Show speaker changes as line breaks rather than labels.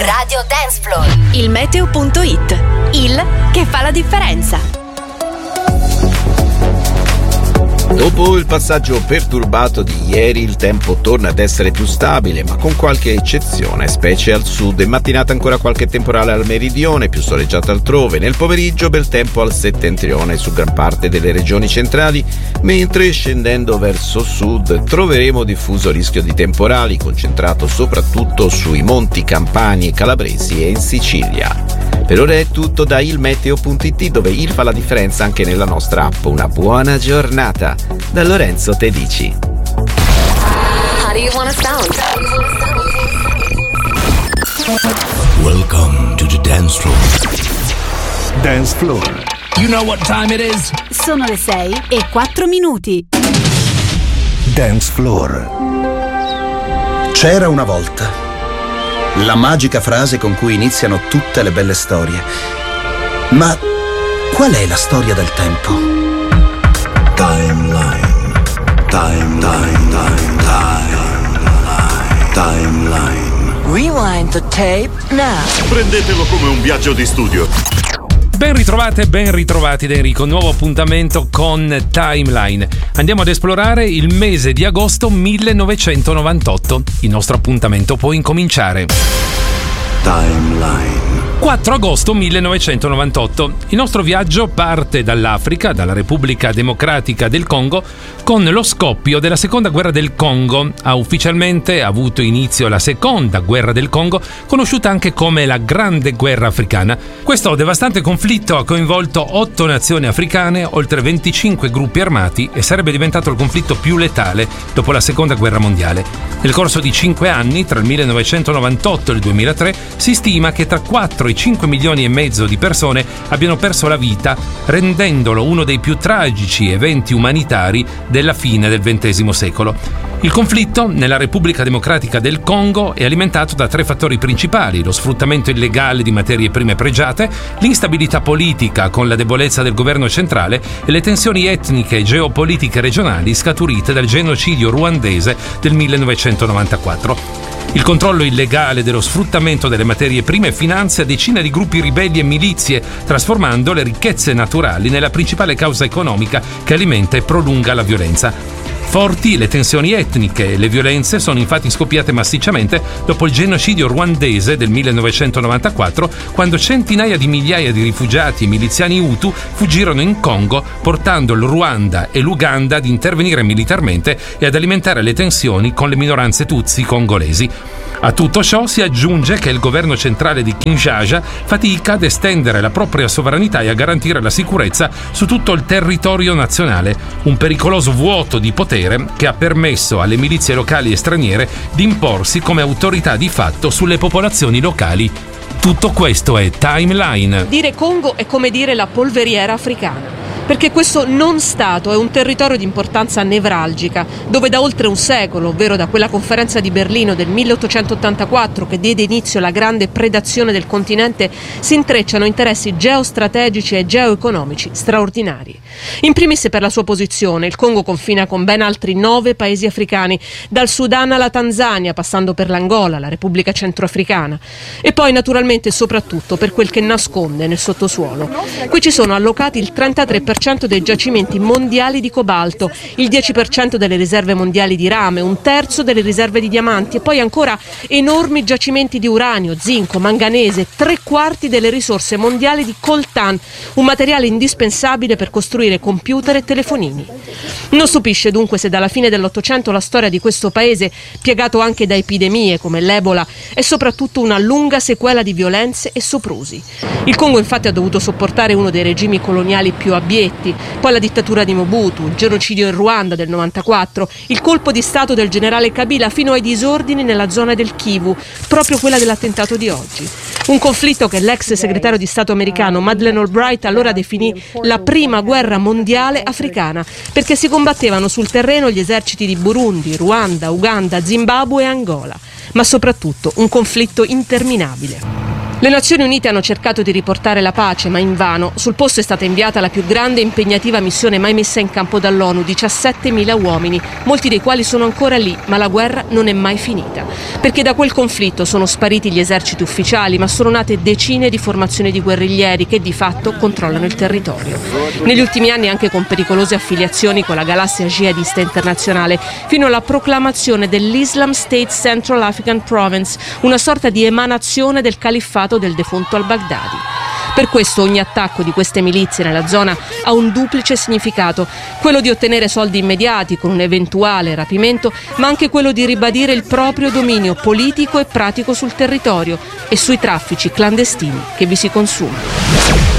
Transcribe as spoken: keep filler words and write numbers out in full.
Radio Dance Floor. Il meteo punto it. Il che fa la differenza.
Dopo il passaggio perturbato di ieri, il tempo torna ad essere più stabile, ma con qualche eccezione, specie al sud. In mattinata ancora qualche temporale al meridione, più soleggiato altrove. Nel pomeriggio bel tempo al settentrione su gran parte delle regioni centrali, mentre scendendo verso sud troveremo diffuso rischio di temporali, concentrato soprattutto sui monti campani e calabresi e in Sicilia. Per ora è tutto da il meteo punto it, dove il fa la differenza anche nella nostra app. Una buona giornata da Lorenzo Tedici.
How do you wanna sound?
Welcome to the dance floor.
Dance floor.
You know what time it is?
Sono le sei e quattro minuti.
Dance floor.
C'era una volta. La magica frase con cui iniziano tutte le belle storie. Ma qual è la storia del tempo?
Timeline. Timeline. Timeline. Timeline.
Rewind the tape now.
Prendetelo come un viaggio di studio.
Ben ritrovate, ben ritrovati da Enrico, nuovo appuntamento con Timeline. Andiamo ad esplorare il mese di agosto millenovecentonovantotto. Il nostro appuntamento può incominciare.
Timeline.
quattro agosto millenovecentonovantotto. Il nostro viaggio parte dall'Africa, dalla Repubblica Democratica del Congo, con lo scoppio della seconda guerra del Congo. Ha ufficialmente avuto inizio la seconda guerra del Congo, conosciuta anche come la Grande Guerra Africana. Questo devastante conflitto ha coinvolto otto nazioni africane, oltre venticinque gruppi armati, e sarebbe diventato il conflitto più letale dopo la seconda guerra mondiale. Nel corso di cinque anni, tra il millenovecentonovantotto e il duemilatré, si stima che tra quattro e cinque milioni e mezzo di persone abbiano perso la vita, rendendolo uno dei più tragici eventi umanitari della fine del ventesimo secolo. Il conflitto nella Repubblica Democratica del Congo è alimentato da tre fattori principali: lo sfruttamento illegale di materie prime pregiate, l'instabilità politica con la debolezza del governo centrale e le tensioni etniche e geopolitiche regionali scaturite dal genocidio ruandese del millenovecentonovantaquattro. Il controllo illegale dello sfruttamento delle materie prime finanzia decine di gruppi ribelli e milizie, trasformando le ricchezze naturali nella principale causa economica che alimenta e prolunga la violenza. Forti le tensioni etniche e le violenze sono infatti scoppiate massicciamente dopo il genocidio ruandese del millenovecentonovantaquattro, quando centinaia di migliaia di rifugiati e miliziani Hutu fuggirono in Congo, portando il Ruanda e l'Uganda ad intervenire militarmente e ad alimentare le tensioni con le minoranze Tutsi congolesi. A tutto ciò si aggiunge che il governo centrale di Kinshasa fatica ad estendere la propria sovranità e a garantire la sicurezza su tutto il territorio nazionale, un pericoloso vuoto di potere che ha permesso alle milizie locali e straniere di imporsi come autorità di fatto sulle popolazioni locali. Tutto questo è Timeline.
Dire Congo è come dire la polveriera africana, perché questo non stato è un territorio di importanza nevralgica, dove da oltre un secolo, ovvero da quella conferenza di Berlino del milleottocentottantaquattro che diede inizio alla grande predazione del continente, si intrecciano interessi geostrategici e geoeconomici straordinari. In primis per la sua posizione, il Congo confina con ben altri nove paesi africani, dal Sudan alla Tanzania, passando per l'Angola, la Repubblica Centroafricana, e poi naturalmente e soprattutto per quel che nasconde nel sottosuolo. Qui ci sono allocati il trentatré per cento dei giacimenti mondiali di cobalto, il dieci per cento delle riserve mondiali di rame, un terzo delle riserve di diamanti e poi ancora enormi giacimenti di uranio, zinco, manganese, tre quarti delle risorse mondiali di coltan, un materiale indispensabile per costruire computer e telefonini. Non stupisce dunque se dalla fine dell'Ottocento la storia di questo paese, piegato anche da epidemie come l'Ebola, è soprattutto una lunga sequela di violenze e soprusi. Il Congo infatti ha dovuto sopportare uno dei regimi coloniali più abietti, poi la dittatura di Mobutu, il genocidio in Ruanda del novantaquattro, il colpo di stato del generale Kabila fino ai disordini nella zona del Kivu, proprio quella dell'attentato di oggi. Un conflitto che l'ex segretario di Stato americano Madeleine Albright allora definì la prima guerra mondiale africana, perché si combattevano sul terreno gli eserciti di Burundi, Ruanda, Uganda, Zimbabwe e Angola, ma soprattutto un conflitto interminabile. Le Nazioni Unite hanno cercato di riportare la pace, ma invano. Sul posto è stata inviata la più grande e impegnativa missione mai messa in campo dall'ONU, diciassettemila uomini, molti dei quali sono ancora lì, ma la guerra non è mai finita. Perché da quel conflitto sono spariti gli eserciti ufficiali, ma sono nate decine di formazioni di guerriglieri che di fatto controllano il territorio. Negli ultimi anni anche con pericolose affiliazioni con la galassia jihadista internazionale, fino alla proclamazione dell'Islam State Central African Province, una sorta di emanazione del califfato del defunto al-Baghdadi. Per questo ogni attacco di queste milizie nella zona ha un duplice significato, quello di ottenere soldi immediati con un eventuale rapimento, ma anche quello di ribadire il proprio dominio politico e pratico sul territorio e sui traffici clandestini che vi si consumano.